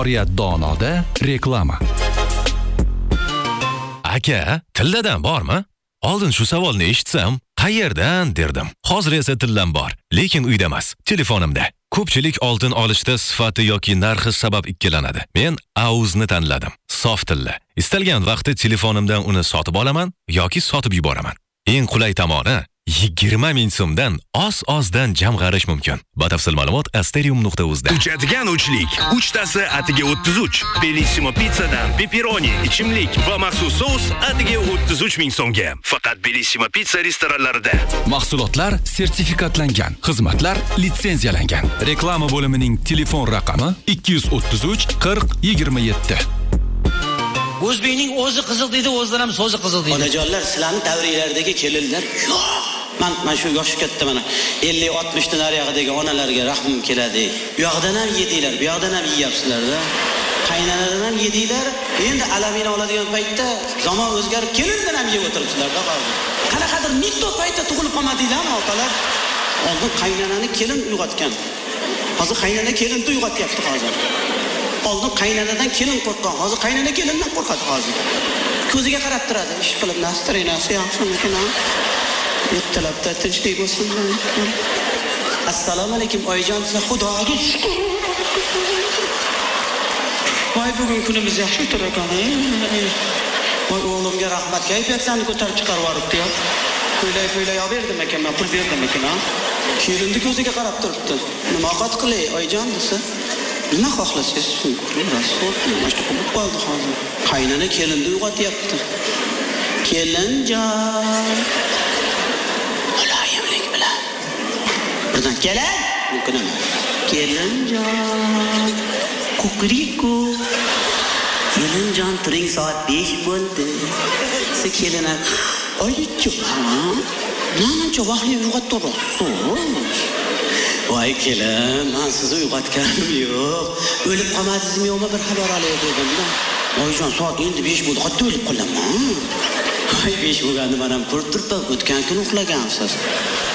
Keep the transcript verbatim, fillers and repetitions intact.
Oriyat Donoda reklama. Aka, tilladan bormi? Oldin shu savolni eshitsam, qayerdan derdim. Hozir esa tillam bor, lekin uyda emas, telefonimda. Ko'pchilik oltin olishda sifati yoki narxi sabab ikkilanadi. Men Auzni tanladim. Sof tilla. Istalgan vaqtda telefonimdan uni sotib olaman yoki sotib yuboraman. Eng qulay tomoni yigirma ming so'mdan oz-ozdan jamg'arish mumkin. Batafsil ma'lumot asterium nuqta uz da. Uchadigan uchlik. Uchtasi atiga o'ttiz uch. Bellissimo pizzadan pepperoni, ichimlik va maxsus sous atiga o'ttiz uch ming so'mga. Faqat Bellissimo pizza restoranlarida. Mahsulotlar sertifikatlangan, xizmatlar litsenziyalangan. Reklama bo'limining telefon raqami ikki yuz o'ttiz uch qirq yigirma yetti. O'zbekning o'zi qizil deydi, o'zidan ham so'zi qizil deydi. Onajonlar, sizlarning davringlardagi kelinlar yo'q. Men men shu yoshi katta mana ellik oltmish dan nariyog'idagi onalarga rahmim keladi. Bu yoqdan ham yedinglar, bu yoqdan ham yeyapsizlar-da. Qaynanadan ham yedinglar. Endi alamini oladigan paytda zamon o'zgarib, kelindan ham yeb o'tiribsizlar-da hozir. Qanaqadir mitto paytda tug'ilib qolmadinglarmi, opalar? Oldin qaynanani kelin uyg'otgan. Hozir qaynana kelinni uyg'otyapti hozir. Oldin qaynanadan kelin qo'rqqan, hozir qaynana kelindan qo'rqadi hozir. Ko'ziga qarab turadi, ish qilib nastarinasi yaxshimikin ha? Ertalabda tinchlik bo'lsin. Assalomu alaykum oyijon, siz Xudoga shukr. Voy, bugun kunimiz yaxshi o'tar ekan. Voy, o'g'limga rahmat, kayfiyatlarni ko'tarib chiqarib yuboribdi-ya. Ko'ylay-ko'ylay olib berdim ekan, men pul berdim ekan ha. Kelinni ko'ziga qarab turibdi. Nima ovqat qilay, oyijon desa? Nima xohlasangiz shu rasul, mana shu qilib qoldi hozir. Qaynana kelinni uyg'otyapti. Kelinjon. Muloyimlik bilan. Birdan kelin, mumkin emas. Kelinjon. Kukriko. Kelinjon, turing, soat besh bo'ldi. Siz kelina. Oyijon. Nima vaqtli uyg'otdingiz? Voy kelin, men sizni uyg'otganim yo'q. O'lib qolmadingizmi yo'qmi bir xabar olay dedim-da. Oyijon, soat endi besh bo'ldi, xatto o'lib qolaman. Voy, besh bo'lganda men ham ko'rib turibman, o'tgan kun uxlagansiz.